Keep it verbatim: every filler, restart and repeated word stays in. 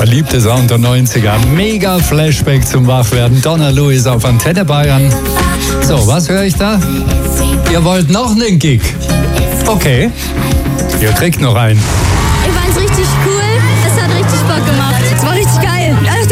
beliebte Sound der neunziger. Mega Flashback zum Wachwerden. Donna Lewis auf Antenne Bayern. So, was höre ich da? Ihr wollt noch einen Gig? Okay, ihr kriegt noch einen. Ich fand's richtig cool. Es hat richtig Bock gemacht. Es war richtig geil. Alles